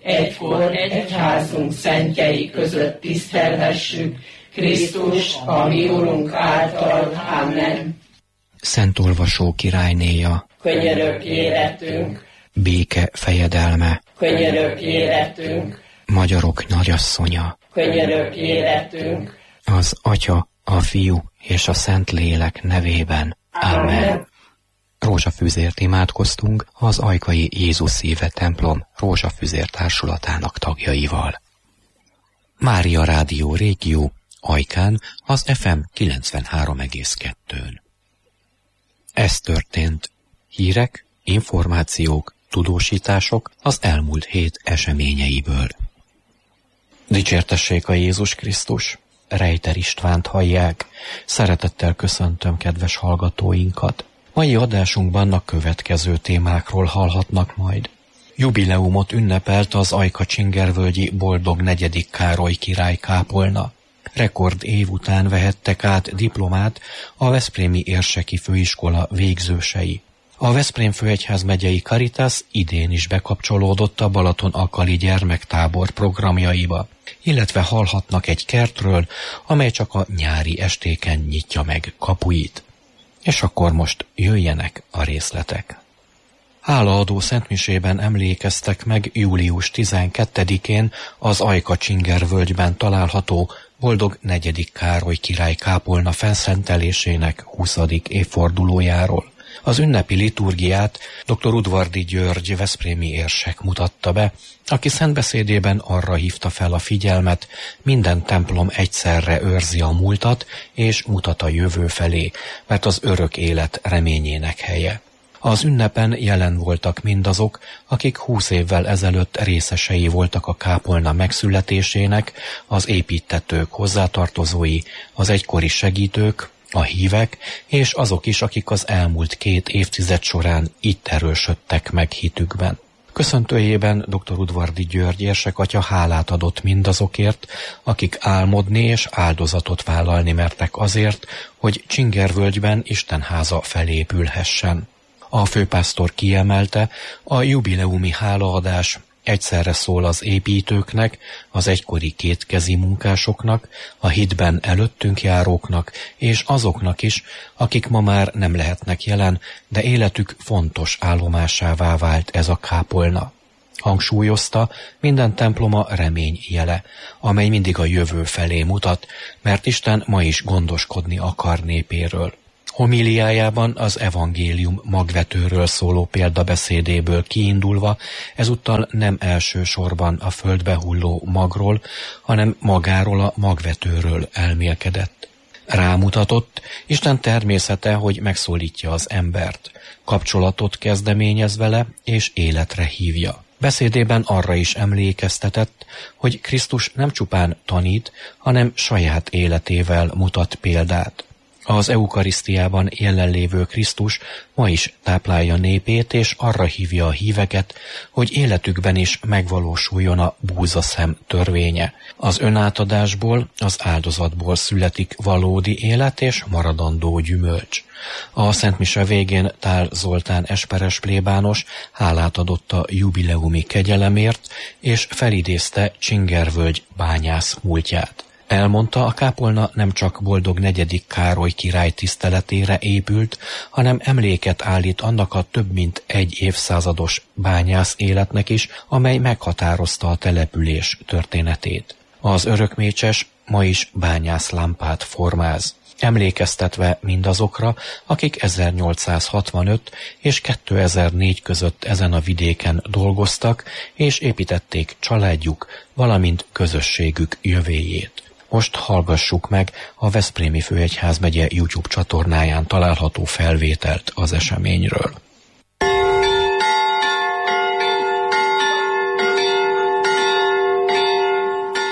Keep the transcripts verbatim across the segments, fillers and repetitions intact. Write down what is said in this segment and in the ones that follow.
egykor egyházunk szentjei között tisztelhessük, Krisztus, a mi Urunk által. Amen. Szent olvasó királynéja, Könyörögj életünk, béke fejedelme, könyörögj életünk, magyarok nagyasszonya, könyörögj életünk. az Atya, a Fiú és a Szent Lélek nevében. Amen. Rózsafüzért imádkoztunk az Ajkai Jézus Szíve templom Rózsafüzér társulatának tagjaival. Mária Rádió Régió, Ajkán, az ef em kilencvenhárom egész kettőn. Ez történt. Hírek, információk, tudósítások az elmúlt hét eseményeiből. Dicsértessék a Jézus Krisztus! Rejter Istvánt hallják. Szeretettel köszöntöm kedves hallgatóinkat. Mai adásunkban a következő témákról hallhatnak majd. Jubileumot ünnepelt az Ajka-Csingervölgyi Boldog negyedik Károly király kápolna. Rekord év után vehettek át diplomát a Veszprémi Érseki Főiskola végzősei. A Veszprém főegyházmegyei Caritas idén is bekapcsolódott a Balaton-Akali gyermektábor programjaiba, illetve hallhatnak egy kertről, amely csak a nyári estéken nyitja meg kapuit. És akkor most jöjjenek a részletek. Hálaadó szentmisében emlékeztek meg július tizenkettedikén az Ajka-Csingervölgyben található Boldog negyedik Károly király kápolna felszentelésének huszadik évfordulójáról. Az ünnepi liturgiát dr. Udvardy György veszprémi érsek mutatta be, aki szentbeszédében arra hívta fel a figyelmet, minden templom egyszerre őrzi a múltat és mutat a jövő felé, mert az örök élet reményének helye. Az ünnepen jelen voltak mindazok, akik húsz évvel ezelőtt részesei voltak a kápolna megszületésének, az építtetők hozzátartozói, az egykori segítők, a hívek, és azok is, akik az elmúlt két évtized során itt erősödtek meg hitükben. Köszöntőjében dr. Udvardy György érsek atya hálát adott mindazokért, akik álmodni és áldozatot vállalni mertek azért, hogy Csingervölgyben Istenháza felépülhessen. A főpásztor kiemelte, a jubileumi hálaadás egyszerre szól az építőknek, az egykori kétkezi munkásoknak, a hitben előttünk járóknak, és azoknak is, akik ma már nem lehetnek jelen, de életük fontos állomásává vált ez a kápolna. Hangsúlyozta, minden temploma remény jele, amely mindig a jövő felé mutat, mert Isten ma is gondoskodni akar népéről. Homíliájában az evangélium magvetőről szóló példabeszédéből kiindulva ezúttal nem elsősorban a földbe hulló magról, hanem magáról a magvetőről elmélkedett. Rámutatott, Isten természete, hogy megszólítja az embert, kapcsolatot kezdeményez vele és életre hívja. Beszédében arra is emlékeztetett, hogy Krisztus nem csupán tanít, hanem saját életével mutat példát. Az eukarisztiában jelenlévő Krisztus ma is táplálja népét, és arra hívja a híveket, hogy életükben is megvalósuljon a búzaszem törvénye. Az önátadásból, az áldozatból születik valódi élet és maradandó gyümölcs. A szentmise végén Tál Zoltán esperes plébános hálát adott a jubileumi kegyelemért, és felidézte Csingervölgy bányász múltját. Elmondta, a kápolna nem csak Boldog negyedik Károly király tiszteletére épült, hanem emléket állít annak a több mint egy évszázados bányász életnek is, amely meghatározta a település történetét. Az örökmécses ma is bányászlámpát formáz, emlékeztetve mindazokra, akik ezernyolcszázhatvanöt és kétezer-négy között ezen a vidéken dolgoztak, és építették családjuk, valamint közösségük jövőjét. Most hallgassuk meg a Veszprémi Főegyházmegye YouTube csatornáján található felvételt az eseményről.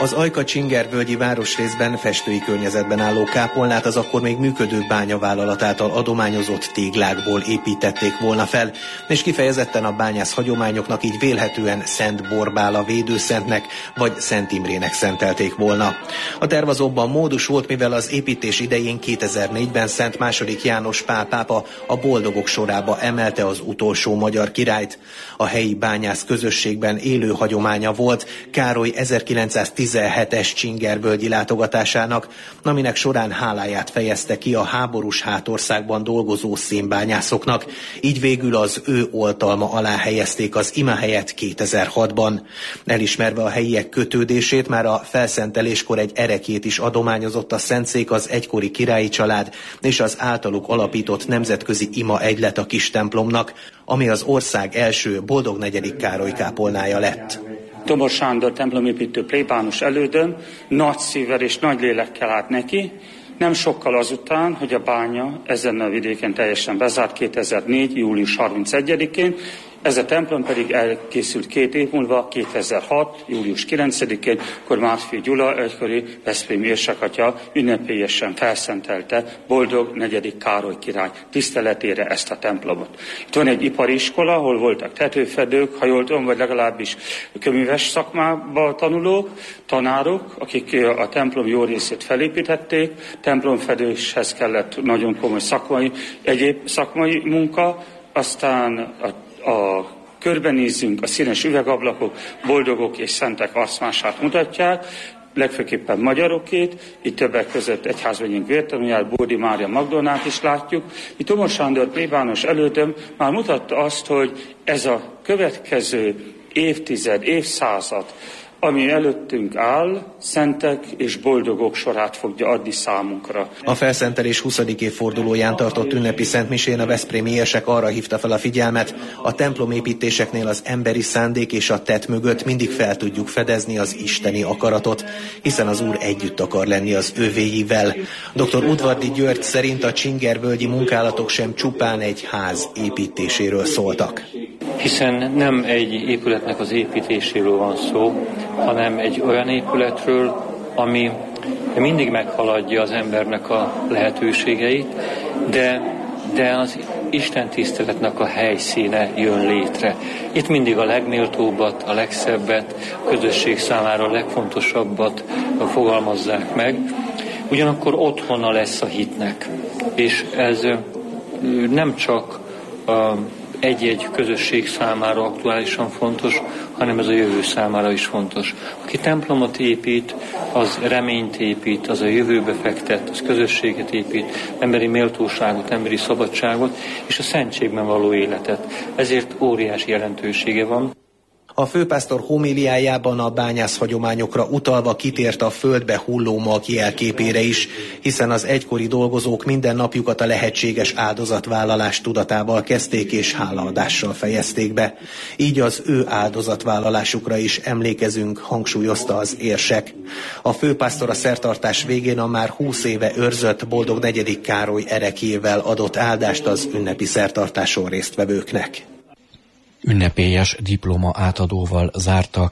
Az Ajka-Csingervölgyi városrészben festői környezetben álló kápolnát az akkor még működő bányavállalat által adományozott téglákból építették volna fel, és kifejezetten a bányász hagyományoknak, így vélhetően Szent Borbála védőszentnek vagy Szent Imrének szentelték volna. A terv azonban módus volt, mivel az építés idején kétezer-négyben Szent második János Pál pápa a boldogok sorába emelte az utolsó magyar királyt. A helyi bányász közösségben élő hagyománya volt Károly ezerkilencszáztizenhetes csingervölgyi látogatásának, aminek során háláját fejezte ki a háborús hátországban dolgozó szénbányászoknak, így végül az ő oltalma alá helyezték az imahelyet kétezer-hatban. Elismerve a helyiek kötődését, már a felszenteléskor egy erekét is adományozott a szentszék, az egykori királyi család és az általuk alapított nemzetközi ima egylet a kis templomnak, ami az ország első Boldog negyedik Károly kápolnája lett. Tomor Sándor templomépítő plébános elődöm nagy szívvel és nagy lélekkel állt neki, nem sokkal azután, hogy a bánya ezen a vidéken teljesen bezárt kétezer-négy. július harmincegyedikén, ez a templom pedig elkészült két év múlva, kétezer-hat. július kilencedikén, akkor Mártfi Gyula, egykori veszprémi érsekatya ünnepélyesen felszentelte Boldog negyedik Károly király tiszteletére ezt a templomot. Itt van egy ipari iskola, ahol voltak tetőfedők, ha jól tudom, vagy legalábbis köműves szakmába tanulók, tanárok, akik a templom jó részét felépítették. Templomfedéshez kellett nagyon komoly szakmai, egyéb szakmai munka, aztán a A körbenézzünk, a színes üvegablakok, boldogok és szentek arcmását mutatják, legfőképpen magyarokét, itt többek között egyházmegyénk vértanúját, Bódi Mária Magdolnát is látjuk. Itt Tomor Sándor plébános elődöm már mutatta azt, hogy ez a következő évtized, évszázad, ami előttünk áll, szentek és boldogok sorát fogja adni számunkra. A felszentelés huszadik évfordulóján tartott ünnepi szentmisén a veszprémi érsek arra hívta fel a figyelmet, a templomépítéseknél az emberi szándék és a tett mögött mindig fel tudjuk fedezni az isteni akaratot, hiszen az Úr együtt akar lenni az övéivel. doktor Udvardi György szerint a csingervölgyi munkálatok sem csupán egy ház építéséről szóltak. Hiszen nem egy épületnek az építéséről van szó, hanem egy olyan épületről, ami mindig meghaladja az embernek a lehetőségeit, de, de az Isten tiszteletnek a helyszíne jön létre. Itt mindig a legméltóbbat, a legszebbet, a közösség számára a legfontosabbat fogalmazzák meg. Ugyanakkor otthona lesz a hitnek. És ez nem csak a egy-egy közösség számára aktuálisan fontos, hanem ez a jövő számára is fontos. Aki templomot épít, az reményt épít, az a jövőbe fektet, az közösséget épít, emberi méltóságot, emberi szabadságot és a szentségben való életet. Ezért óriási jelentősége van. A főpásztor homíliájában a bányász hagyományokra utalva kitért a földbe hulló mag jelképére is, hiszen az egykori dolgozók minden napjukat a lehetséges áldozatvállalás tudatával kezdték és hálaadással fejezték be. Így az ő áldozatvállalásukra is emlékezünk, hangsúlyozta az érsek. A főpásztor a szertartás végén a már húsz éve őrzött Boldog negyedik Károly erekjével adott áldást az ünnepi szertartáson résztvevőknek. Ünnepélyes diploma átadóval zárta a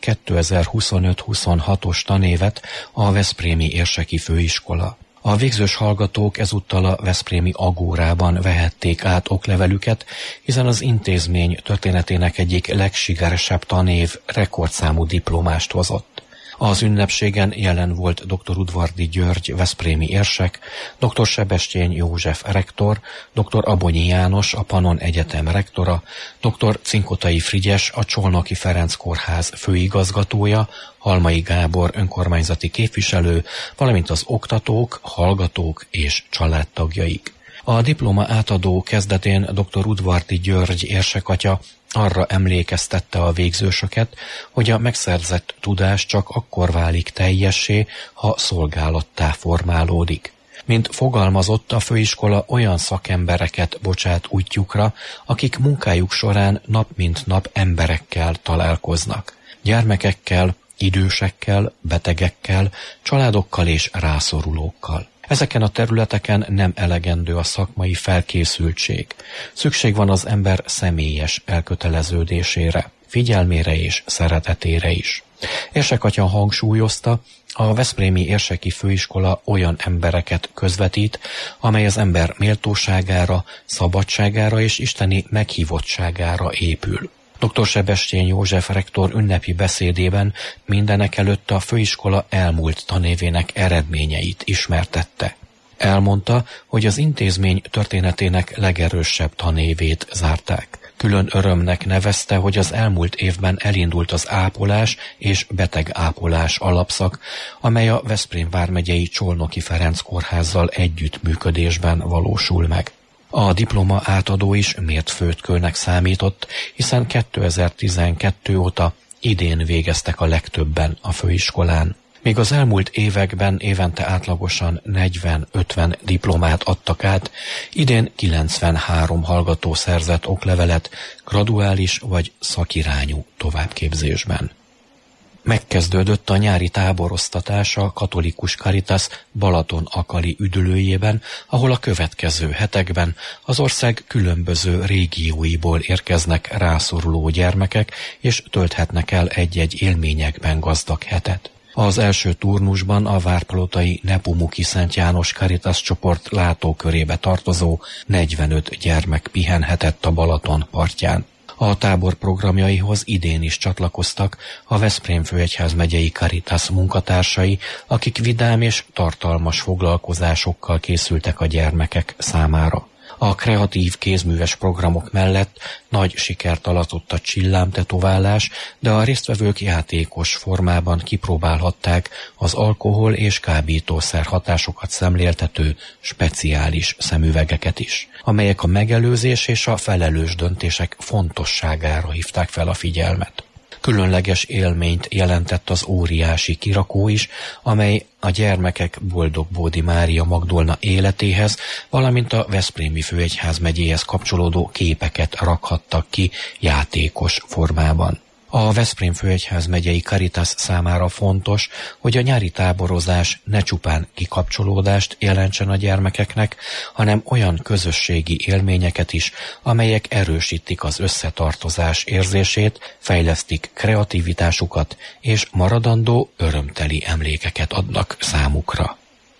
kétezer-huszonöt-huszonhatos tanévet a Veszprémi Érseki Főiskola. A végzős hallgatók ezúttal a veszprémi Agórában vehették át oklevelüket, hiszen az intézmény történetének egyik legsikeresebb tanév rekordszámú diplomást hozott. Az ünnepségen jelen volt doktor Udvardi György veszprémi érsek, doktor Sebestyén József rektor, doktor Abonyi János a Pannon Egyetem rektora, doktor Cinkotai Frigyes a Csolnoki Ferenc Kórház főigazgatója, Halmai Gábor önkormányzati képviselő, valamint az oktatók, hallgatók és családtagjaik. A diploma átadó kezdetén doktor Udvardi György érsekatya arra emlékeztette a végzősöket, hogy a megszerzett tudás csak akkor válik teljessé, ha szolgálattá formálódik. Mint fogalmazott, a főiskola olyan szakembereket bocsát útjukra, akik munkájuk során nap mint nap emberekkel találkoznak. Gyermekekkel, idősekkel, betegekkel, családokkal és rászorulókkal. Ezeken a területeken nem elegendő a szakmai felkészültség. Szükség van az ember személyes elköteleződésére. figyelmére és szeretetére is. Érsek atya hangsúlyozta, a veszprémi érseki főiskola olyan embereket közvetít, amely az ember méltóságára, szabadságára és isteni meghívottságára épül. doktor Sebestyén József rektor ünnepi beszédében mindenekelőtt a főiskola elmúlt tanévének eredményeit ismertette. Elmondta, hogy az intézmény történetének legerősebb tanévét zárták. Külön örömnek nevezte, hogy az elmúlt évben elindult az ápolás és betegápolás alapszak, amely a Veszprém vármegyei Csolnoki Ferenc kórházzal együttműködésben valósul meg. A diploma átadó is mértföldkőnek számított, hiszen kétezer-tizenkettő óta idén végeztek a legtöbben a főiskolán. Míg az elmúlt években évente átlagosan negyven-ötven diplomát adtak át, idén kilencvenhárom hallgató szerzett oklevelet graduális vagy szakirányú továbbképzésben. Megkezdődött a nyári táboroztatás a Katolikus Caritas Balaton-Akali üdülőjében, ahol a következő hetekben az ország különböző régióiból érkeznek rászoruló gyermekek, és tölthetnek el egy-egy élményekben gazdag hetet. Az első turnusban a várpalotai Nepumuki Szent János Caritas csoport látókörébe tartozó negyvenöt gyermek pihenhetett a Balaton partján. A tábor programjaihoz idén is csatlakoztak a Veszprém főegyházmegyei Caritas munkatársai, akik vidám és tartalmas foglalkozásokkal készültek a gyermekek számára. A kreatív kézműves programok mellett nagy sikert aratott a csillámtetoválás, de a résztvevők játékos formában kipróbálhatták az alkohol és kábítószer hatásokat szemléltető speciális szemüvegeket is, amelyek a megelőzés és a felelős döntések fontosságára hívták fel a figyelmet. Különleges élményt jelentett az óriási kirakó is, amely a gyermekek Boldog-Bódi Mária Magdolna életéhez, valamint a Veszprémi főegyházmegyéhez kapcsolódó képeket rakhattak ki játékos formában. A Veszprém főegyházmegyei Caritas számára fontos, hogy a nyári táborozás ne csupán kikapcsolódást jelentsen a gyermekeknek, hanem olyan közösségi élményeket is, amelyek erősítik az összetartozás érzését, fejlesztik kreativitásukat és maradandó örömteli emlékeket adnak számukra.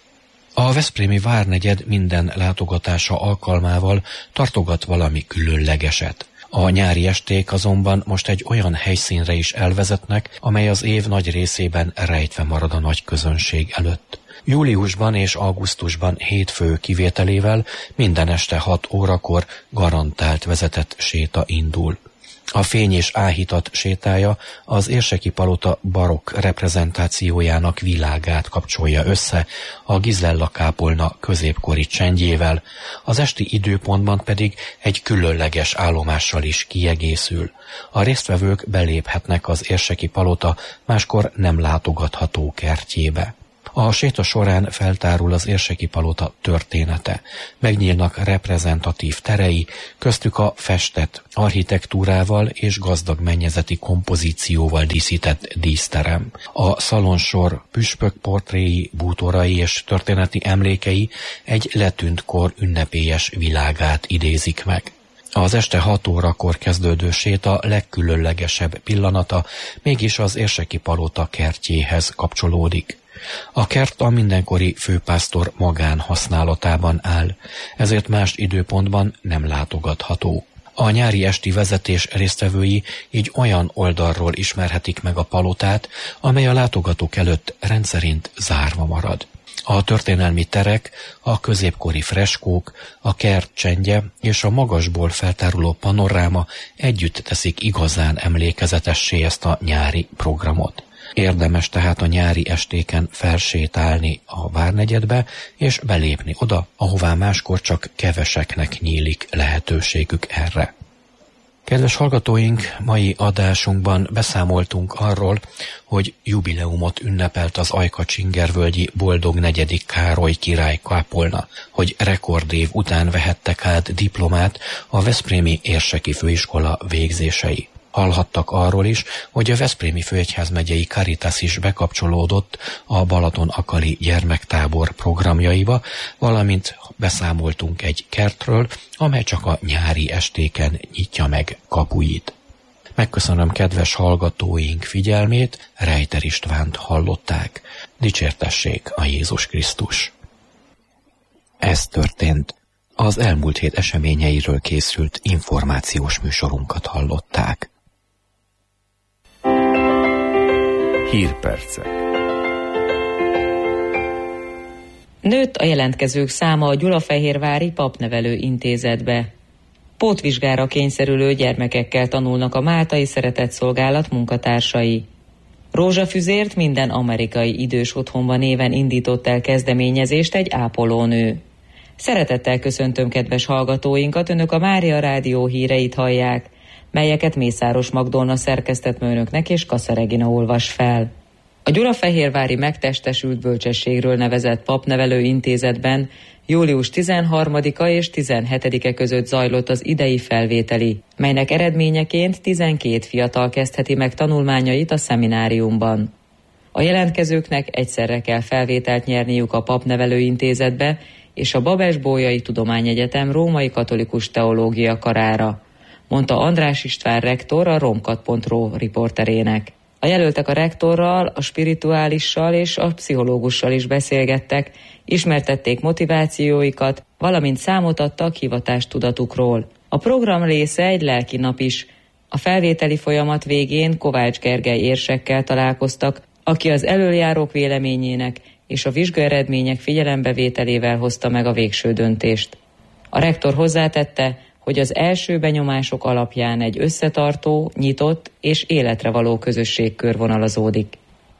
A veszprémi várnegyed minden látogatása alkalmával tartogat valami különlegeset. A nyári esték azonban most egy olyan helyszínre is elvezetnek, amely az év nagy részében rejtve marad a nagy közönség előtt. Júliusban és augusztusban hétfő kivételével minden este hat órakor garantált vezetett séta indul. A fény és áhítat sétája az érseki palota barokk reprezentációjának világát kapcsolja össze a Gizella kápolna középkori csendjével, az esti időpontban pedig egy különleges állomással is kiegészül. A résztvevők beléphetnek az érseki palota máskor nem látogatható kertjébe. A séta során feltárul az érseki palota története. Megnyílnak reprezentatív terei, köztük a festett architektúrával és gazdag mennyezeti kompozícióval díszített díszterem. A szalonsor püspök portréi, bútorai és történeti emlékei egy letűnt kor ünnepélyes világát idézik meg. Az este hat órakor kezdődő séta legkülönlegesebb pillanata mégis az érseki palota kertjéhez kapcsolódik. A kert a mindenkori főpásztor magánhasználatában áll, ezért más időpontban nem látogatható. A nyári esti vezetés résztvevői így olyan oldalról ismerhetik meg a palotát, amely a látogatók előtt rendszerint zárva marad. A történelmi terek, a középkori freskók, a kert csendje és a magasból feltáruló panoráma együtt teszik igazán emlékezetessé ezt a nyári programot. Érdemes tehát a nyári estéken felsétálni a várnegyedbe, és belépni oda, ahová máskor csak keveseknek nyílik lehetőségük erre. Kedves hallgatóink, mai adásunkban beszámoltunk arról, hogy jubileumot ünnepelt az Ajka-Csingervölgyi Boldog negyedik Károly király kápolna, hogy rekordév után vehettek át diplomát a Veszprémi Érseki Főiskola végzései. Hallhattak arról is, hogy a Veszprémi főegyházmegyei Caritas is bekapcsolódott a Balaton-Akali gyermektábor programjaiba, valamint beszámoltunk egy kertről, amely csak a nyári estéken nyitja meg kapuit. Megköszönöm kedves hallgatóink figyelmét, Rejter Istvánt hallották. Dicsértessék a Jézus Krisztus! Ez történt. Az elmúlt hét eseményeiről készült információs műsorunkat hallották. Hírpercek. Nőtt a jelentkezők száma a Gyulafehérvári Papnevelő Intézetbe. Pótvizsgára kényszerülő gyermekekkel tanulnak a Máltai Szeretetszolgálat munkatársai. Rózsafüzért minden amerikai idős otthonban néven indított el kezdeményezést egy ápolónő. Szeretettel köszöntöm kedves hallgatóinkat, önök a Mária Rádió híreit hallják, melyeket Mészáros Magdolna szerkesztett önöknek és Kassa Regina olvas fel. A Gyulafehérvári Megtestesült Bölcsességről nevezett Papnevelő Intézetben július tizenharmadika és tizenhetedike között zajlott az idei felvételi, melynek eredményeként tizenkét fiatal kezdheti meg tanulmányait a szemináriumban. A jelentkezőknek egyszerre kell felvételt nyerniük a Papnevelő Intézetbe és a Babes-Bolyai Tudományegyetem Római Katolikus Teológia karára, mondta András István rektor a romkat pont ro riporterének. A jelöltek a rektorral, a spirituálissal és a pszichológussal is beszélgettek, ismertették motivációikat, valamint számot adtak hivatástudatukról. A program része egy lelki nap is. A felvételi folyamat végén Kovács Gergely érsekkel találkoztak, aki az elöljárók véleményének és a vizsgaeredmények figyelembevételével hozta meg a végső döntést. A rektor hozzátette, hogy az első benyomások alapján egy összetartó, nyitott és életre való közösség körvonalazódik.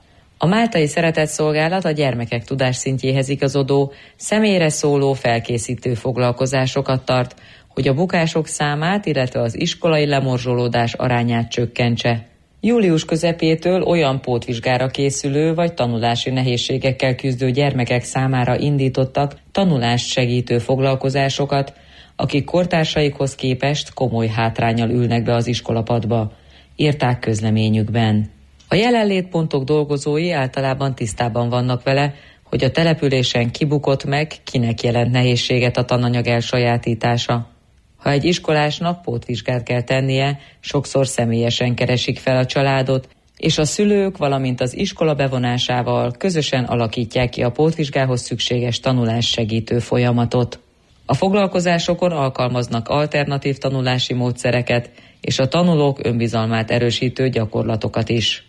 A Máltai Szeretetszolgálat a gyermekek tudásszintjéhez igazodó, személyre szóló felkészítő foglalkozásokat tart, hogy a bukások számát, illetve az iskolai lemorzsolódás arányát csökkentse. Július közepétől olyan pótvizsgára készülő vagy tanulási nehézségekkel küzdő gyermekek számára indítottak tanulást segítő foglalkozásokat, akik kortársaikhoz képest komoly hátránnyal ülnek be az iskolapadba, írták közleményükben. A jelenlétpontok dolgozói általában tisztában vannak vele, hogy a településen kibukott meg, kinek jelent nehézséget a tananyag elsajátítása. Ha egy iskolásnak pótvizsgát kell tennie, sokszor személyesen keresik fel a családot, és a szülők, valamint az iskola bevonásával közösen alakítják ki a pótvizsgához szükséges tanulás segítő folyamatot. A foglalkozásokon alkalmaznak alternatív tanulási módszereket és a tanulók önbizalmát erősítő gyakorlatokat is.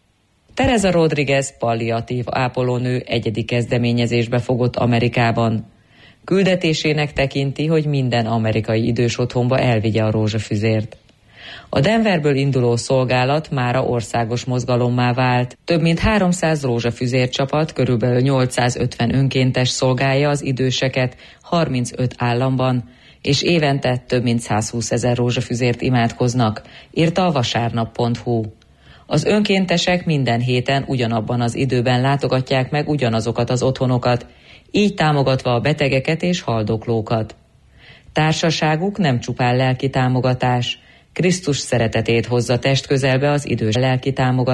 Teresa Rodriguez palliatív ápolónő egyedi kezdeményezésbe fogott Amerikában. Küldetésének tekinti, hogy minden amerikai idős otthonba elvigye a rózsafüzért. A Denverből induló szolgálat mára országos mozgalommá vált. Több mint háromszáz rózsafüzércsapat, körülbelül nyolcszázötven önkéntes szolgálja az időseket harmincöt államban, és évente több mint százhúszezer rózsafüzért imádkoznak, írta a vasárnap pont hu. Az önkéntesek minden héten ugyanabban az időben látogatják meg ugyanazokat az otthonokat, így támogatva a betegeket és haldoklókat. Társaságuk nem csupán lelki támogatás, Krisztus szeretetét hozza testközelbe az idős lelki támogatás.